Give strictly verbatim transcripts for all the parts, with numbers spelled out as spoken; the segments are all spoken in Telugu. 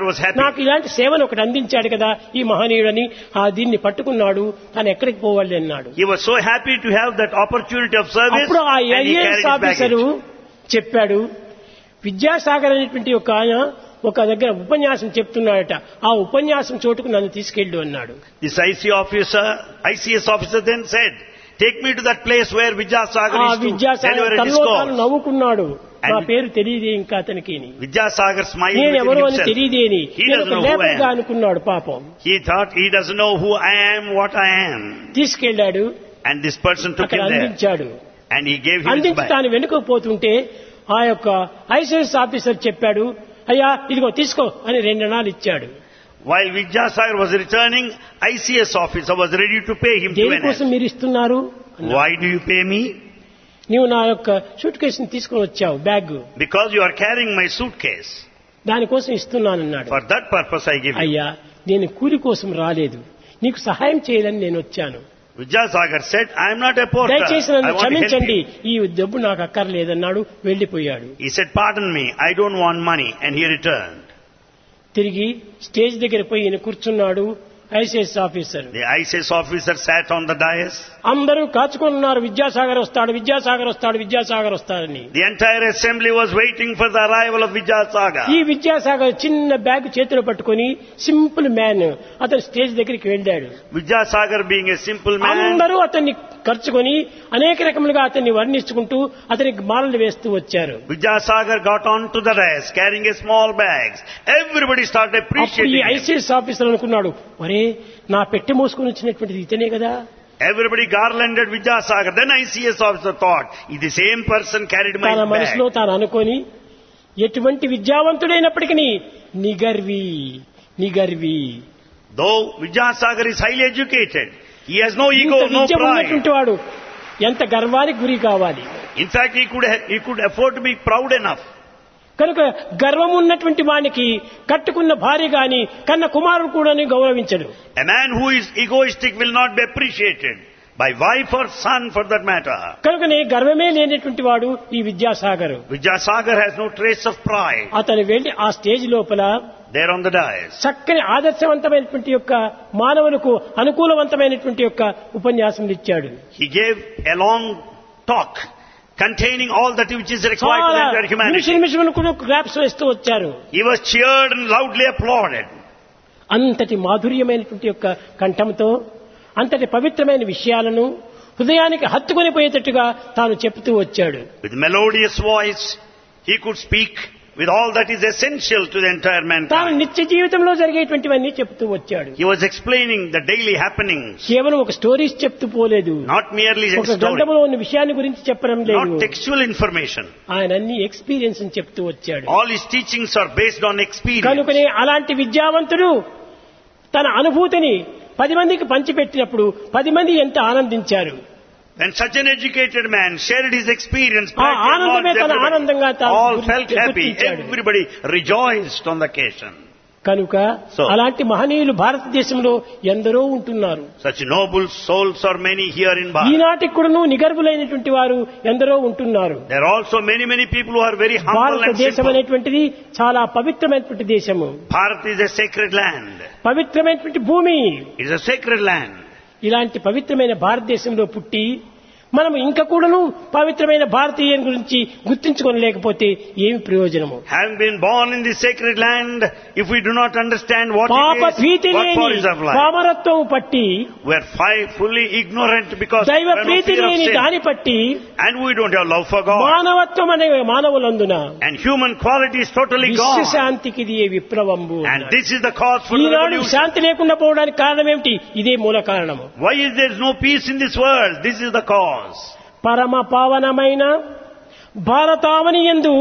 was happy. నాకు ఇలాంటి సేవను ఒకటి అందించాడు కదా ఈ మహనీయుడని ఆ దీన్ని పట్టుకున్నాడు, తాను ఎక్కడికి పోవాలి అన్నాడు. He was so happy to have that opportunity of service, అప్పుడు ఆ and he carried IAS his officer baggage. చెప్పాడు, విద్యాసాగర్ అనేటువంటి ఒక ఆయన ఒక దగ్గర ఉపన్యాసం చెప్తున్నాడట, ఆ ఉపన్యాసం చోటుకు నన్ను తీసుకెళ్ళు అన్నాడు. This I C officer, I C S officer then said, take me to that place where Vidyasagar ఆ is to Vidyasagar deliver a తనలో తాను discourse. నవ్వుకున్నాడు, నా And- పేరు తెలియదే ఇంకా అతనికి, Vidyasagar smiled నేను within ఎవరో అని himself. తెలియదేని He నేను doesn't ఒక know who I లేబర్ గా am. అనుకున్నాడు పాపం. He thought he doesn't know who I am, what I am. తీసుకెళ్లాడు, And this person took అక్కడ him there. అందించాడు. And he gave him his అందించి bag. తాను వెనుకకు పోతుంటే ఆ యొక్క ఐసిఎస్ ఆఫీసర్ చెప్పాడు, అయ్యా ఇదిగో తీసుకో అని రెండు అణాలు ఇచ్చాడు. While Vidyasagar was returning, I C S officer was ready to pay him two దేనికోసం annas. మీరు ఇస్తున్నారు? Why do you pay me? నీవు నా యొక్క సూట్ కేసుని తీసుకొని వచ్చావు, bag, Because you are carrying my suitcase. దానికోసం ఇస్తున్నానన్నాడు. For that purpose I give you. అయ్యా నేను కూలి కోసం రాలేదు, నీకు సహాయం చేయాలని నేను వచ్చాను, Vidyasagar said, I am not a porter. దయచేసి I నన్ను want to help క్షమించండి, you. ఈ డబ్బు నాకు అక్కర్లేదన్నాడు, వెళ్లిపోయాడు. He said, pardon me, I don't want money. And he returned. తిరిగి స్టేజ్ దగ్గర పోయి ఈయన కూర్చున్నాడు ICS officer. The I C S officer sat on the dais. అందరూ కాచుకున్నారు, విద్యాసాగర్ వస్తాడు, విద్యాసాగర్ వస్తాడు, విద్యాసాగర్ వస్తాడని. The entire assembly was waiting for the arrival of Vidyasagar. ఈ విద్యాసాగర్ చిన్న బ్యాగ్ చేతిలో పట్టుకొని సింపుల్ మ్యాన్ అతను స్టేజ్ దగ్గరికి వెళ్ళాడు. Vidyasagar being a simple man, అందరూ అతన్ని ఖర్చుకొని అనేక రకములుగా అతన్ని వర్ణించుకుంటూ అతనికి మాలలు వేస్తూ వచ్చారు. Vidyasagar got onto the dais carrying a small bags. Everybody started అప్పుడు ఈ appreciating him. ఐసిఎస్ ఆఫీసర్ అనుకున్నాడు, ఒరే నా పెట్టె మోసుకొని వచ్చినటువంటిది ఇతనే కదా. Everybody garlanded Vidyasagar. Then I C S officer thought, the same person carried my తన మనసులో bag. తాను అనుకొని, ఎటువంటి విద్యావంతుడైనప్పటికీ నిగర్వి నిగర్వి, Though Vidyasagar is highly educated, he has no ఇంత ego, no విద్య pride. ఉన్నటువంటి వాడు ఎంత గర్వానికి గురి కావాలి. In fact, he could ha- he could afford to be proud enough. కనుక గర్వం ఉన్నటువంటి వానికి కట్టుకున్న భార్య గాని కన్న కుమారుడు కూడా గౌరవించడు. A man who is egoistic will not be appreciated by wife or son for that matter. కనుకనే గర్వమే లేనటువంటి వాడు ఈ Vidyasagar. Vidyasagar has no trace of pride. అతను వెళ్లి ఆ స్టేజ్ లోపల There on the dais, చక్కని ఆదర్శవంతమైనటువంటి యొక్క మానవులకు అనుకూలవంతమైనటువంటి యొక్క ఉపన్యాసం ఇచ్చాడు. he gave a long talk containing all that which is required to the entire నిమిషం humanity. నిమిషం కూడా క్లాప్స్ వేస్తూ వచ్చారు. He was cheered and loudly applauded. అంతటి మాధుర్యమైనటువంటి యొక్క కంఠంతో అంతటి పవిత్రమైన విషయాలను హృదయానికి హత్తుకొని పోయేటట్టుగా తాను చెప్తూ వచ్చాడు. With melodious voice, he could speak with all that is essential to the entire తాను mankind. నిత్య జీవితంలో జరిగేటువంటివన్నీ చెప్తూ వచ్చాడు. He was explaining the daily happenings, కేవలం ఒక స్టోరీస్ చెప్తూ పోలేదు, not merely a ఒక story, గ్రంథంలో ఉన్న విషయాన్ని గురించి చెప్పడం లేదు. not textual information. ఆయన అన్ని ఎక్స్పీరియన్స్ అని చెప్తూ వచ్చాడు. All his teachings are based on experience. కనుకనే అలాంటి విద్యావంతుడు తన అనుభూతిని పది మందికి పంచిపెట్టినప్పుడు పది మంది ఎంత ఆనందించారు. When such an educated man shared his experience, ఆ ఆనందమే తన ఆనందంగా everybody, తాను all felt గుర్తించాడు. happy. Everybody rejoiced on the occasion. కనుక So- అలాంటి మహనీయులు భారతదేశంలో ఎందరో ఉంటున్నారు. Such noble souls are many here in Bharat. ఈనాటికి కూడాను నిగర్వులైనటువంటి వారు ఎందరో ఉంటున్నారు. There are also many, many people who are very humble and భారతదేశం simple. అనేటువంటిది చాలా పవిత్రమైనటువంటి దేశము, Bharat is a sacred land. పవిత్రమైనటువంటి భూమి. It is a sacred land. ఇలాంటి పవిత్రమైన భారతదేశంలో పుట్టి మనం ఇంకా కూడాను పవిత్రమైన భారతీయం గురించి గుర్తించుకోలేకపోతే ఏమి ప్రయోజనము? Having been born in this sacred land, if we do not understand what పాప it is, భీతి what for లేని is of life, పామరత్వం పట్టి, we are fi- fully ignorant because we దైవ have no Preethi fear of లేని sin. దాని పట్టి And we don't have love for God. మానవత్వం అనే మానవులందున And human quality is totally gone. విశ్వశాంతికి ఇది విప్లవంబు. And this is the cause for the Eenadu revolution. శాంతి లేకుండా పోవడానికి కారణం ఏమిటి? ఇదే మూల కారణము. Why is there no peace in this world? This is the cause. పరమ పావనమైన భారతావని యందు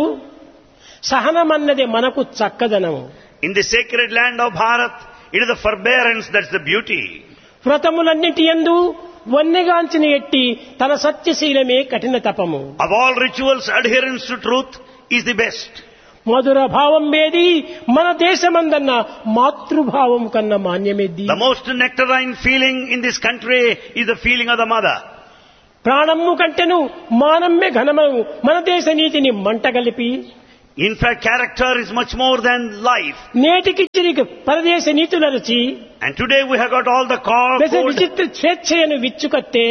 సహనమన్నది మనకు చక్కదనము. In the sacred land of Bharat, it is the forbearance that's the beauty. వ్రతములన్నిటి యందు వన్నెగాంచిన ఎట్టి తన సత్యశీలమే కఠిన తపము. Of all rituals, adherence to truth is the best. మధుర భావం వేది మన దేశమందన్న మాతృభావం కన్నా మాన్యమేది. The most nectarine feeling in this country is the feeling of the mother. ప్రాణము కంటెను మానమ్మే ఘనము మన దేశ నీతిని మంటగలిపి In fact, character is much more than life. నేటికి తిరిగి పరదేశ నీతుల రుచి And today we have got all the core దశ code. విచిత్ర స్వేచ్ఛను విచ్చుకత్తే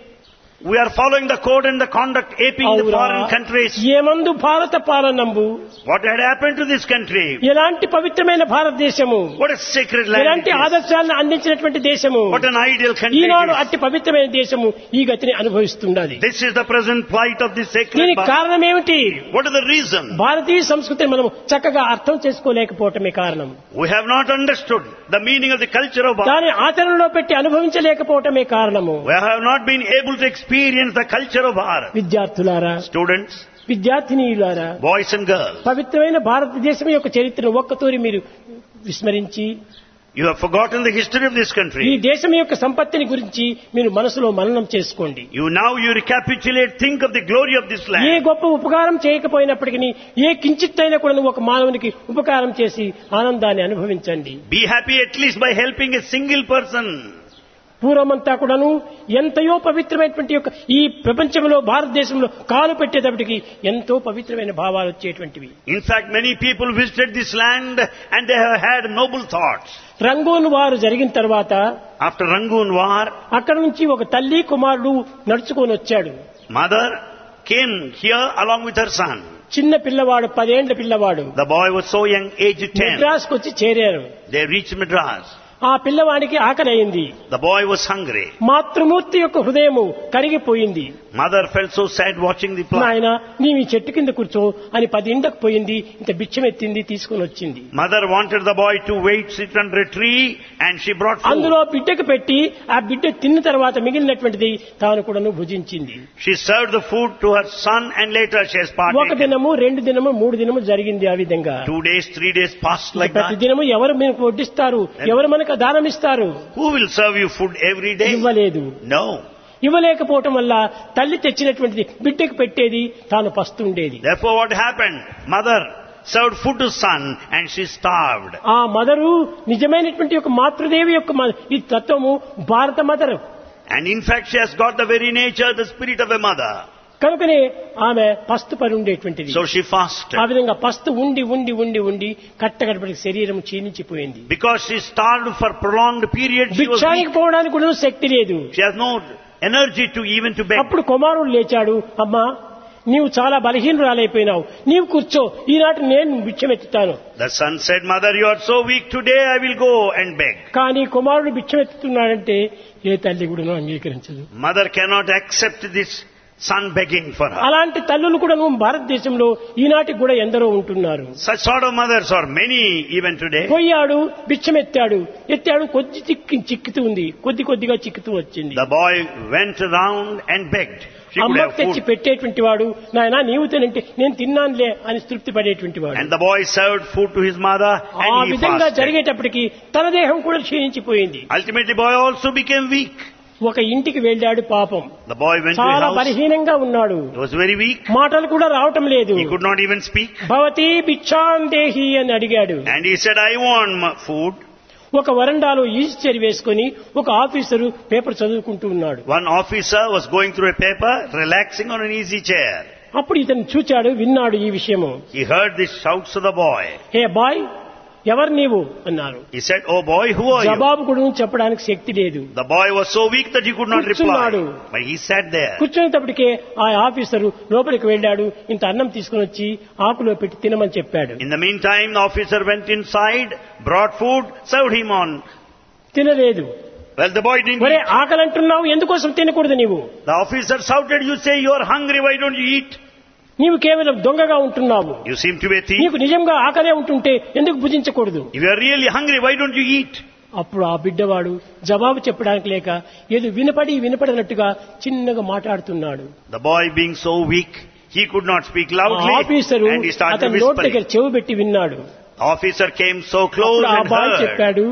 We are following the code and the conduct aping the అవురా foreign countries. ఏమందు భారత పాలనంబు What had happened to this country? ఎలాంటి పవిత్రమైన భారతదేశము What a sacred land ఎలాంటి it is. ఆదర్శాలను అందించినటువంటి దేశము What an ideal country Eenadu it is. అట్టి పవిత్రమైన దేశము ఈ గతిని అనుభవిస్తున్నది. This is the present plight of this sacred దీనికి Bharat. కారణం ఏమిటి? What is the reason? భారతీయ సంస్కృతిని మనం చక్కగా అర్థం చేసుకోలేకపోవటమే కారణం. We have not understood the meaning of the culture of Bharat. దాని ఆచరణలో పెట్టి అనుభవించలేకపోవటమే కారణము. We have not been able to experience the culture of Bharat. విద్యార్థులారా, Students, విద్యార్థినీయులారా, boys and girls, పవిత్రమైన భారతదేశం యొక్క చరిత్రను ఒక్కతూరి మీరు విస్మరించి you have forgotten the history of this ఈ country. దేశం యొక్క సంపత్తిని గురించి మీరు మనసులో మననం చేసుకోండి. You now you recapitulate, think of the glory of this A land. గొప్ప ఉపకారం చేయకపోయినప్పటికీ ఏ కించిత్తైనా కూడా ఒక మానవునికి ఉపకారం చేసి ఆనందాన్ని అనుభవించండి. Be happy at least by helping a single person. పూర్వమంతా కూడాను ఎంతయో పవిత్రమైనటువంటి యొక్క ఈ ప్రపంచంలో భారతదేశంలో కాలు పెట్టేటప్పటికి ఎంతో పవిత్రమైన భావాలు వచ్చేటువంటివి. In fact, many people visited this land and they have had noble thoughts. Rangoon వారు జరిగిన తర్వాత After Rangoon war, అక్కడ నుంచి ఒక తల్లి కుమారుడు నడుచుకొని వచ్చాడు. mother came here along with her son. చిన్న పిల్లవాడు, పదేండ్ల పిల్లవాడు. The boy was so young, aged ten. మెడ్రాస్కు వచ్చి చేరారు. They reached Madras. ఆ పిల్లవాడికి ఆకలి అయింది. The boy was hungry. మాతృమూర్తి యొక్క హృదయము కరిగిపోయింది. Mother felt so sad watching the plant. నాయన నీవు ఈ చెట్టు కింద కూర్చో అని పది ఇండకు పోయింది. ఇంత బిచ్చం ఎత్తింది, తీసుకుని వచ్చింది. Mother wanted the boy to wait, sit under a tree, and she brought food. అందులో బిడ్డకు పెట్టి ఆ బిడ్డ తిన్న తర్వాత మిగిలినటువంటిది తాను కూడాను భుజించింది. She served the food to her son and later she has ఒక partaken. దినము, రెండు దినము, మూడు దినము జరిగింది ఆ విధంగా. Two days, three days passed like ప్రతి that. దినము ఎవరు మనకు వడ్డిస్తారు, ఎవరు మనకు దానం ఇస్తారు? Who will serve you food every day? ఇవ్వలేదు. No. ఇవ్వలేకపోవటం వల్ల తల్లి తెచ్చినటువంటిది బిడ్డకు పెట్టేది, తాను పస్తుండేది. Therefore what happened? Mother served food to son and she starved. ఆ మదరు నిజమైనటువంటి యొక్క మాతృదేవి యొక్క మ- ఈ తత్వము భారత mother. And in fact she has got the very nature, the spirit of a mother. కనుకనే ఆమె పస్తు పడి ఉండేటువంటిది. So she fasted. ఆ విధంగా పస్తు ఉండి ఉండి ఉండి ఉండి కట్టగడపటి శరీరం క్షీణించిపోయింది. Because she starved for prolonged period, she was భిక్షానికి weak. పోవడానికి కూడా శక్తి లేదు. She has no energy to even to beg. అప్పుడు కుమారుడు లేచాడు. అమ్మా, నీవు చాలా బలహీనురాలైపోయినావు, నీవు కూర్చో, ఈనాటి నేను భిక్షమెత్తుతాను. The son said, Mother, you are so weak today, I will go and beg. కానీ కుమారుడు భిక్షమెత్తుతున్నాడంటే ఏ తల్లి కూడా అంగీకరించదు. Mother cannot accept this son begging for her. అలాంటి తల్లులు కూడా భారతదేశంలో ఈనాటికి కూడా ఎందరో ఉంటున్నారు. Such sort of mothers are many even today. పోయాడు, భిక్షమెత్తాడు, ఎత్తాడు, కొద్ది చిక్కి చిక్కుతూ ఉంది, కొద్ది కొద్దిగా చిక్కుతూ వచ్చింది. The boy went around and begged. She could అమ్మకు have తెచ్చి food. పెట్టేటువంటి వాడు, నాయనా నీవు తినంటే నేను తిన్నానులే అని తృప్తి పడేటువంటి వాడు. And the boy served food to his mother ఆ and he విధంగా fasted. జరిగేటప్పటికి తన దేహం కూడా క్షీణించిపోయింది. Ultimately, boy also became weak. ఒక ఇంటికి వెళ్ళాడు. పాపం The boy went to his చాలా house. బలహీనంగా ఉన్నాడు. He was very weak. మాటలు కూడా రావటం లేదు. He could not even speak. భవతి భిక్షాం దేహి అని అడిగాడు. And he said, I want my food. ఒక వరండాలో ఈస్చర్ వేసుకుని ఒక ఆఫీసరు పేపర్ చదువుకుంటూ ఉన్నాడు. One officer was going through a paper, relaxing on an easy chair. అప్పుడు ఇతను చూచాడు, విన్నాడు ఈ విషయము. He heard the shouts of the boy. Hey bye, ఎవరు నీవు అన్నారు. He said, Oh boy, who are you? జవాబు కూడా చెప్పడానికి శక్తి లేదు. The boy was so weak that he could not reply. కూర్చున్నాడు. But he sat there. కూర్చునేటప్పటికే ఆ ఆఫీసరు లోపలికి వెళ్ళాడు. ఇంత అన్నం తీసుకుని వచ్చి ఆకులో పెట్టి తినమని చెప్పాడు. In the meantime, the officer went inside, brought food, served him on. తినలేదు. Well, the boy didn't ఒరే eat. ఆకలి అంటున్నావు, ఎందుకోసం తినకూడదు నీవు? The officer shouted, You say you are hungry, why don't you eat? నీవు కేవలం దొంగగా ఉంటున్నావు. You seem to be a thief. నీకు నిజంగా ఆకలే ఉంటుంటే ఎందుకు భుజించకూడదు? If you are really hungry, why don't you eat? అప్పుడు ఆ బిడ్డవాడు జవాబు చెప్పడానికి లేక ఏదో వినపడి వినపడినట్టుగా చిన్నగా మాట్లాడుతున్నాడు. The boy being so weak, he could not speak ఆ loudly officer and he started అతని నోటి దగ్గర whispering. చెవి పెట్టి విన్నాడు. The officer came so close అప్పుడు ఆ and బాయ్ heard. చెప్పాడు,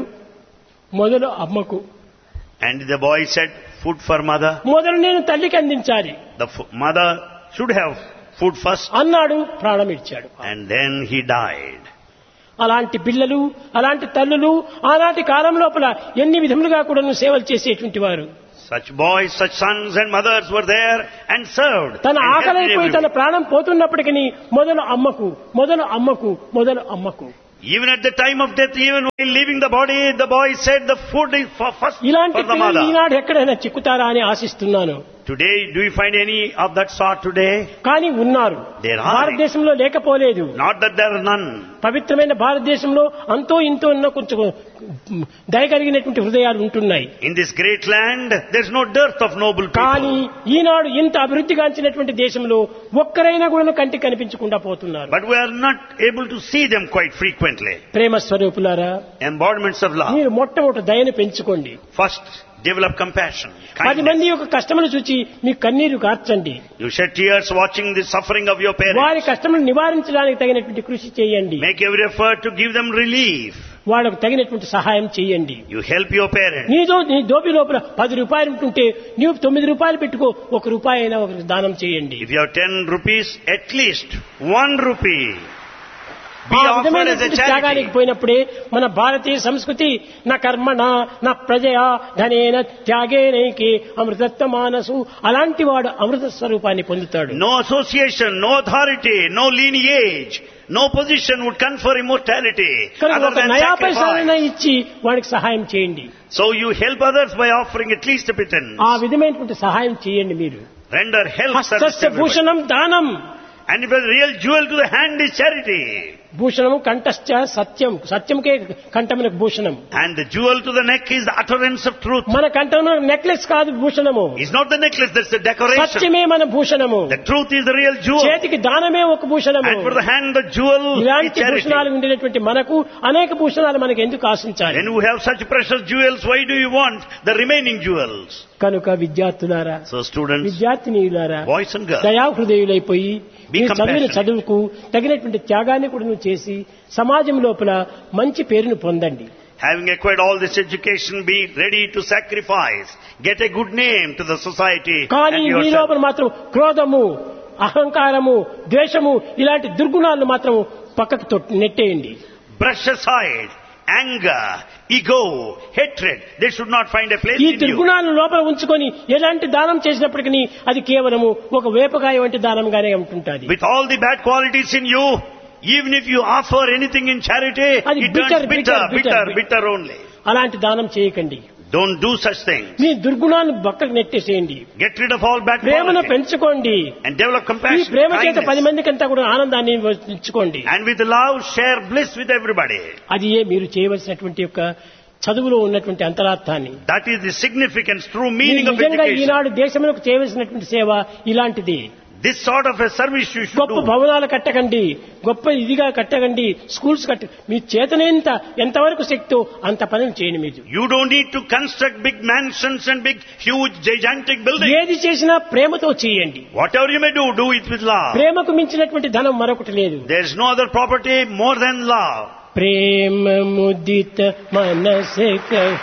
మొదలు అమ్మకు, And the boy said, Food for mother. మొదలు నేను తల్లికి అందించాలి The f- mother should have food first. అన్నాడు. ప్రాణం ఇచ్చాడు. And then he died. అలాంటి పిల్లలు, అలాంటి తల్లులు ఆనాటి కాలం లోపల ఎన్ని విధములుగా కూడా సేవలు చేసేటువంటి వారు. Such boys, such sons and mothers were there and served. తన and helped ఆకలైపోయి తన everyone. ప్రాణం పోతున్నప్పటికీ మొదలు అమ్మకు మొదలు అమ్మకు మొదలు అమ్మకు. Even at the time of death, even while leaving the body, the boy said the food is for first ఇలాంటి for the పిల్లలు mother. ఈనాడు ఎక్కడైనా చిక్కుతారా అని ఆశిస్తున్నాను. Today, do you find any of that sort today? కానీ ఉన్నారు. There are. భారతదేశంలో లేకపోలేదు. Not that there are none. పవిత్రమైన భారతదేశంలో అంతో ఇంతో ఉన్న కొంచెం దయగలిగినటువంటి హృదయాలు ఉంటున్నాయి. In this great land, there's no dearth of noble కానీ people. ఈనాడు ఇంత అభివృద్ధిగాంచినటువంటి దేశంలో ఒక్కరైనా కూడా కంటికి కనిపించకుండా పోతున్నారు. But we are not able to see them quite frequently. ప్రేమ స్వరూపులారా, Embodiments of love. మీరు మొట్టమొదటి దయను పెంచుకోండి. First, develop compassion, పది kindness. మంది యొక్క కష్టములు చూచి మీ కన్నీరు కార్చండి. You shed tears watching the suffering of your వారి parents. కష్టములు నివారించడానికి తగినటువంటి కృషి చేయండి. Make every effort to give them relief. వాళ్ళకు తగినటువంటి సహాయం చేయండి. You help your parents. నీతో నీ దోపి లోపల పది రూపాయలు ఉంటుంటే నీవు తొమ్మిది రూపాయలు పెట్టుకో, ఒక రూపాయి అయినా ఒక దానం చేయండి. If you have ten rupees, at least one rupee. Be ఆ offered as a విధమైనటువంటి త్యాగానికి charity. పోయినప్పుడే మన భారతీయ సంస్కృతి నా కర్మణ నా ప్రజయా ధనేన త్యాగేనైకే అమృతత్వ మానసు, అలాంటి వాడు అమృత స్వరూపాన్ని పొందుతాడు. No association, no authority, no lineage, no position would confer immortality కనుక other ఒక than నయా పైసాలైనా sacrifice. ఇచ్చి వాడికి సహాయం చేయండి. So you help others by offering at least a pittance. ఆ విధమైనటువంటి సహాయం చేయండి. మీరు Render help service to హస్తస్య everybody. Bhushanam దానం, And if a real jewel to the hand is charity. భూషణము కంఠశ్చ Satyam, సత్యంకే కంఠమునకు Bhushanam. And the jewel to the neck is the utterance of truth. మన కంఠంలో నెక్లెస్ కాదు భూషణము, It's not the necklace, that's the decoration. సత్యమే మన భూషణము. The truth is the real jewel. చేతికి దానమే ఒక భూషణము. And for the hand, the jewel is ఇలాంటి charity. భూషణాలు ఉండేటువంటి మనకు అనేక భూషణాలు మనకు ఎందుకు ఆశించాలి? When you have such precious jewels, why do you want the remaining jewels? కనుక విద్యార్థులారా, So students, విద్యార్థినీయులారా, boys and girls, దయాహృదయులైపోయి Be మీ చదివిన compassionate. చదువుకు తగినటువంటి త్యాగాన్ని కూడా నువ్వు చేసి సమాజం లోపల మంచి పేరును పొందండి. having acquired all this education, be ready to sacrifice, get a good name to the society కానీ and మీ yourself. లోపల మాత్రం క్రోధము, అహంకారము, ద్వేషము ఇలాంటి దుర్గుణాలను మాత్రం పక్కకు తొట్- నెట్టేయండి. Brush aside anger, ego, hatred. They should not find a place ఈ in you. దుర్గుణాలను లోపల ఉంచుకొని ఎలాంటి దానం చేసినప్పటికీ అది కేవలము ఒక వేపకాయ వంటి దానంగానే ఉంటుంటుంది. With all the bad qualities in you, even if you offer anything in charity, అది it bitter, turns bitter, bitter, bitter, bitter, bitter only. అలాంటి దానం చేయకండి. Don't do such things. మీ దుర్గుణాలను పక్కకు నెట్టేసేయండి. Get rid of all bad ప్రేమను qualities పెంచుకోండి. and develop ఈ compassion, ప్రేమ చేత పది kindness. మందికంతా కూడా ఆనందాన్ని ఇచ్చుకోండి. And with love, share bliss with everybody. అది ఏ మీరు చేయవలసినటువంటి యొక్క చదువులో ఉన్నటువంటి అంతరార్థాన్ని. That is the significance, true మీరు meaning of నిజంగా education. ఈనాడు దేశములకు చేయవలసినటువంటి సేవ ఇలాంటిది. This sort of a service you should గొప్ప do. భవనాలు కట్టకండి, గొప్ప ఇదిగా కట్టకండి, స్కూల్స్ కట్ట, మీ చేతనేంత ఎంతవరకు శక్తో అంత పనులు చేయండి. మీరు You don't need to construct big mansions and big, huge, gigantic buildings. ఏది చేసినా ప్రేమతో చేయండి. Whatever you may do, do it with love. ప్రేమకు మించినటువంటి ధనం మరొకటి లేదు. There is no other property more than love. ప్రేమ ముదిత మనసే